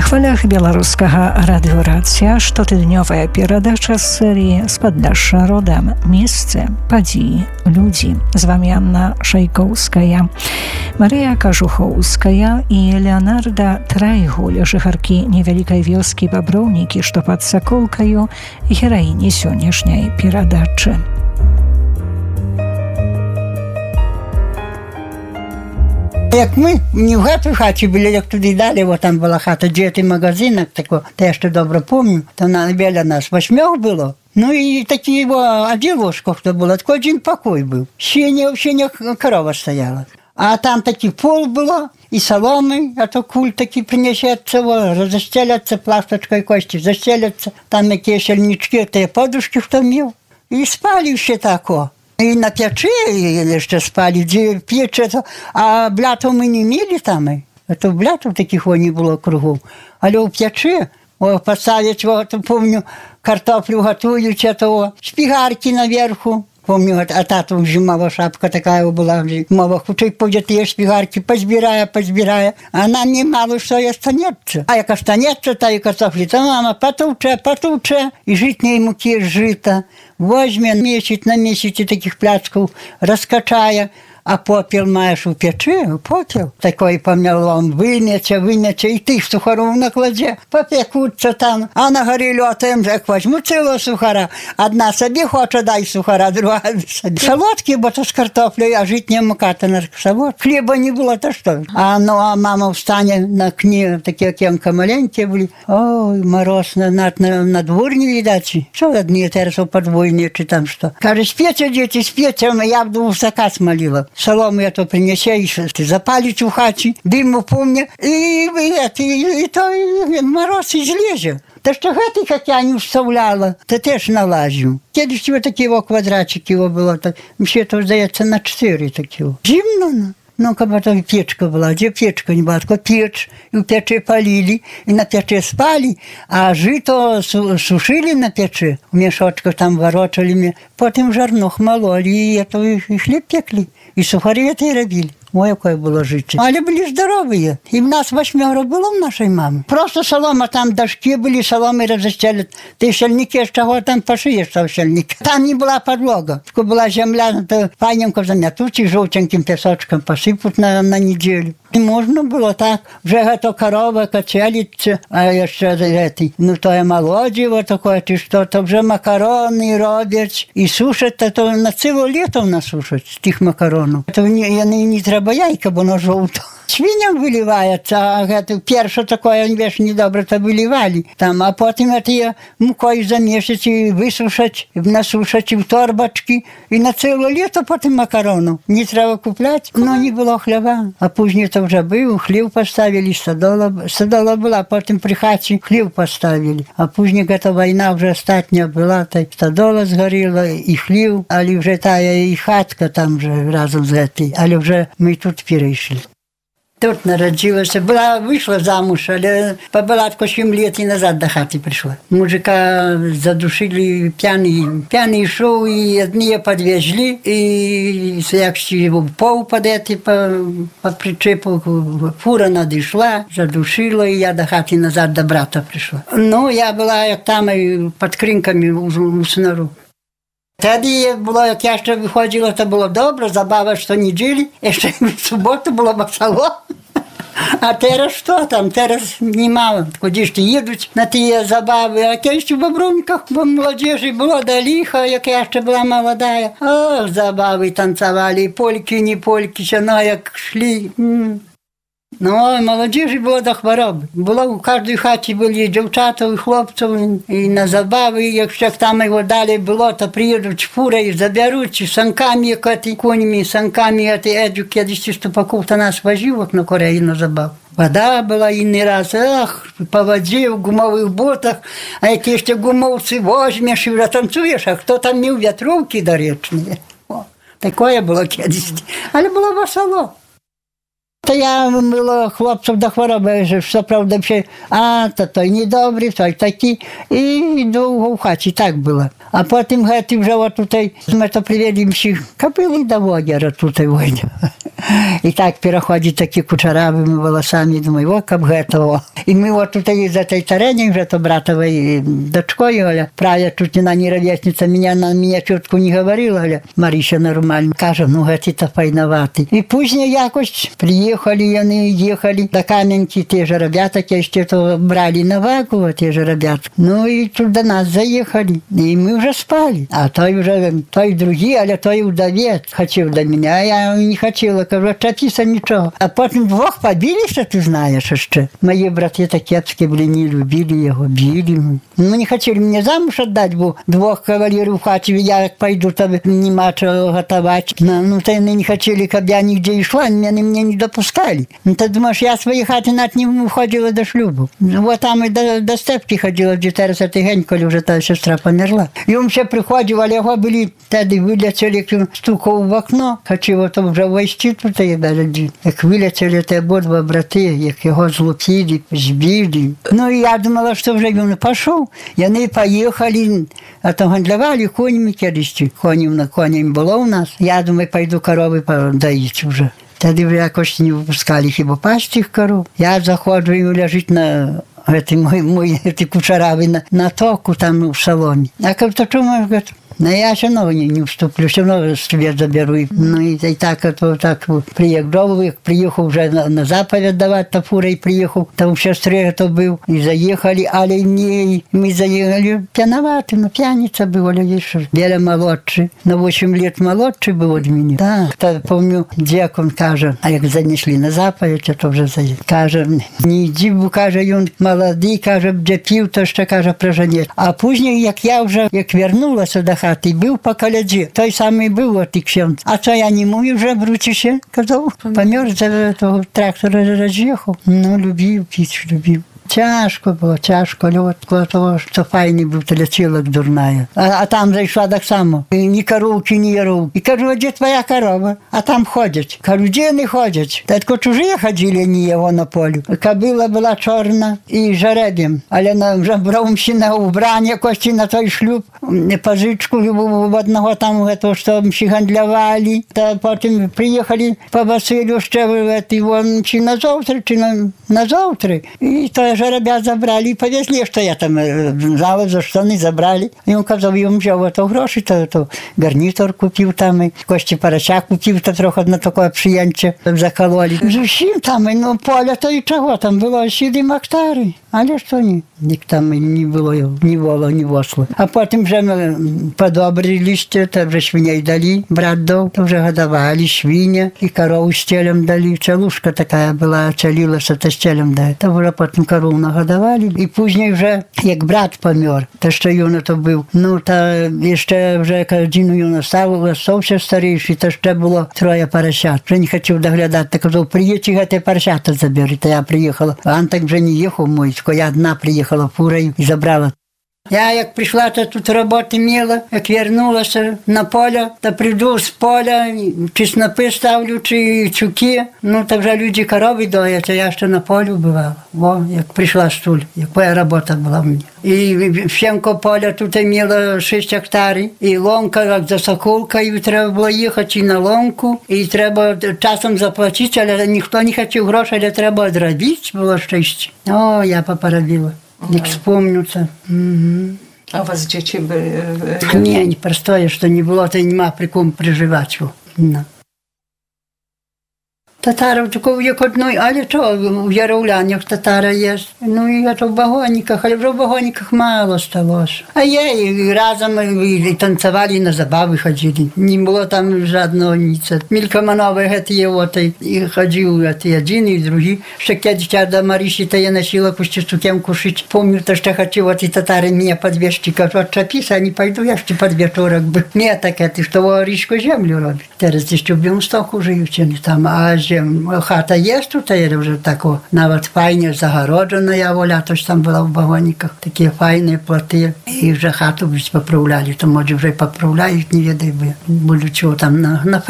хвалях беларускага радыёрацыя штотыднёвая перадача з серыі з-пад наша родам. Месцы, падзеі, людзі. З вами Анна Шайкоўская, Марыя Кажухоўская і Леонарда Трайгуль, жыхаркі невялікай вёскі Баброўнікі, што пад Саколкаю, гераіні сённяшняй перадачы. Як ми не в гэту хаті були, як туди далі, бо там була хата, де той магазинок, тако, то я ще добре пам'ятаю, там біля нас 8 було. Ну і такі, один ложко, хто було, такий один покой був. Ще корова стояла. А там такий пол було, і соломи, а то куль такий принесеться, застеляться пласточкою кості, застеляться, там якісь шельнички, та подушки хто мів. І спали ще тако. І на печі ще спали, де печі, а блятов ми не мали там. То блятов таких не було кругом. Але у печі поставить, то помню, картоплю готують, то шпигарки наверху. Помню, а тата вже мала шапка така була, мова, хоче пойдет її шпигарки, позбирає. А нам не мало що і останеться. А як останеться, та і картоплі, то мама потовче, і житньої муки жита. Возьме на місяці таких пляцків, розкачає, а попіл маєш у печі, попіл. Такий пом'ялом вим'яче, і тих сухарів накладе, попекуться там. А на горі льотаєм, як возьму цілого сухара. Одна собі хоче, дай сухара, друга собі. Солодкі, бо то з картоплею, а житня мука, то на солодкі. Хліба не було, то що? А мама встане на кні, такі окенка маленькі були. Ой, мороз, на двор не видать. Що одні зараз подвойні, чи там що? Каже, спєте, діти, спєте, я б в заказ молила. Солому я то принесе, і запалить у хаті, диму помня, і то мороз і злізе. Та що гати, як я не вставляла, то теж налазю. Кедись такі квадратики було, ще то, здається, на 4 такі. Зимно, ну, как то печка была, где печка не была, только печь, и в печи полили, и на печи спали, а жито сушили на печи, в мешочках там ворочали, потом в жарнох мололи, и это и хлеб пекли, и сухари это и робили. Ой, якое було життя. Але були здорові. І в нас 8 було в нашій мамі. Просто солома, там дошки були, соломи розстелять. Ти щельники, з чого там пошиєш, що щельники. Там не була підлога. Тільки була земля, то файненько зам'ятуть і жовтеньким пісочком посипуть на неділю. І можна було так. Вже гето корова качелиться, а ще ну то є молодіво таке, чи що, то вже макарони роблять. І сушать, то на ціле літо в нас сушать тих макаронів. То не треба яйка, бо воно жовто. Свиням виливається, а перше таке, веш, недобре, то виливали. Там, а потім це мукою замішать і висушать, насушать в торбочки. І на ціле літо потім макарону. Не треба купляти, але не було хліба. А пізніше то вже був, хліб поставили, стодола була, потім при хаті хліб поставили. А пізніше ця війна вже остатня була, та стодола згоріла, і хліб, але вже та і хатка там вже разом з цим. Але вже ми тут перейшли. Тут народилася, вийшла замуж, але побула 7 лет і назад до хати прийшла. Мужика задушили, п'яний йшов, і одні підвезли, і як впав по причепу, фура надійшла, задушила, і я до хати назад до брата прийшла. Ну, я була як там під кринками у снору. Тоді було, як я ще виходила, то було добре, забава щонеділі, і ще в суботу було весело. А зараз що там? Зараз немало. Куди ж їдуть на ті забави. А я ще в Бобруньках, бо молодежі було до ліха, як я ще була молода. О, забави танцювали, і польки, не польки, ще як йшли. Ну, молодежі було до хвороби. Було у кожній хаті були дівчата і хлопці, і на забави, якщо там його далі було, то приїдуть фури і заберуть, і санками, конями, санками, Едю кудись ступаков то нас возив на Кореї на забаву. Вода була і не раз, по воді, в гумових ботах, а які ще гумовці возьмеш і вже танцюєш, а хто там мів вятровки доречні. Таке було кудись, але було весело. To ja było chłopców do choroby, że co prawda się, to той niedobry, той taki i długo w chacie, tak było. A potem chętnie wzięło tutaj, my to привели się кобыли do wodera tutaj wodzi. I tak переходzi takie kuczarawymi włosami, думаю, o, как готово. I my вот tutaj za tej terenie, że to bratowej дочкой, ale prawie чуть на не ровесница, меня чутку не говорила, ale Marysia normalnie каже, ну, гэты to fajnowaty. I później jakoś приехали они, ехали до Каменки, те же ребята, jeszcze to brali na wagу, те же ребята. Ну и тут до нас заехали, и мы уже спали. А той другий, але той удавец хотел до меня, а я не хотела, кажу, чапіса нічого. А потім двох побилися, ти знаєш, ще. Мої брати такі були, не любили його, били. Ну, не хотіли мені замуж віддати, бо двох кавалерів в хаті, я як пойду, то нема чого готувати. Ну, то вони не хотіли, щоб я нігде йшла, мене не допускали. Ну, то думаєш, я в своїй хаті навіть не входила до шлюбу. Вот там і до степки ходила, де зараз гень, коли вже та сестра померла. І він ще приходив, але його були, тоді вилетіли, стукав в окно, хотів то вже войти тут, як вилетіли ті обидва брати, як його злупили, збили. Ну, і я думала, що вже він пішов. Вони поїхали, а то гандлювали конями колись, коням було у нас. Я думаю, пойду корови доїти вже. Тоді вже якось не випускали хіба пасти їх коров. Я заходжу, і лежить на эти кучаравы на току там в салоне. А как-то чому, говорит, ну я все равно не вступлю, все равно себе заберу. Ну и так приехал уже на заповедь давать, то фурой приехал, там сестры это был, и заехали, але мы заехали пьяноваты, ну пьяница была, видишь, Беля молодший, на 8 лет молодший был от меня. Да, то помню, дьяк он каже, а як занесли на заповедь, это уже заехали. Каже, не иди, каже, он молодий, каже, де пів, то ще, каже, проженець. А пізніше, як я вже, як вернулася до хати, був по коляді, той самий був от і ксьонд. А то я не мою вже вручище, казав, помер, за того трактора роз'їхав. Ну, любив, піч, любив. Тяжко було, тяжко, льотко того, що файний був, телецілок дурная. А там зайшла так само, і ні коровки, ні яров. І кажу, а де твоя корова? А там ходять. Кажу, де не ходять? Тільки чужі ходили, не його на полі. Кобила була чорна і жеребім, але вже брав на убрання якось на той шлюб, позичку в одного там, що мші гандлювали. Та потім приїхали по Василю ще, чи на завтра, чи на завтра. І то жеребят забрали и повезли, что я там знала, за что они забрали. И он казав, им взял это гроши, то гарнитур купил там, и кости парача купил, то трохи на такое приємче закололи. Зусім там, ну, поля то і чого, там було 7 гектарів. Але що ні? Ник там не було, ні воло, ні восло. А потім вже ми подобрилися, то вже свиней дали, брат дав, то вже годували свиня, і корову з телем дали. Челушка така була, челилася, то з телем дали. То вже потім корову нагодували. І пізніше вже, як брат помер, то що юно то був, ну, то ще вже один юно стався старіший, то ще було 3 поросят. Вже не хотів доглядати, то казав, приїдьте, ті поросята заберіть. То я приїхала. А он так вже не їхав мой, я одна приїхала фурою і забрала. Я як прийшла, то тут роботи мала, як вернулася на поле, то прийду з поля, чи снопи ставлю, чи чуки, ну, то вже люди корови доять, а я ще на полі бувала. О, як прийшла стуль, яка робота була в мені. І всенько поля тут мала 6 гектарів, і ломка, як за Соколкою, треба було їхати на ломку, і треба часом заплатити, але ніхто не хотів грошей, але треба відробити, було щастя. О, я поробила. Не вспомню-то. А у вас дети были? Не простое, что не было, то нема при ком приживать. Татаров такого як одної, але то в Яровлянях татара є. Ну і то в вагонниках, але вже в вагонниках мало сталося. А є, і разом і танцювали, і на забави ходили. Не було там жодного ніця. Мількоманове геть от, і ходив один, і другий. Ще дитя до Маріші, то я носила кусти сукенку шить. Помню, то що хотів, от і татари мене підвести. Кажу, от чапіса, не пойду, я ще під вечорок би. Не таке, ти що річку землю робить. Зараз ще в Білостоку живуть, там, а хата є тут, я вже тако, навіть файне загороджена, я воля, тож там була в вагонниках, такі файні плати. І вже хату поправляли, то може вже поправляють, не відаю, бо чого там на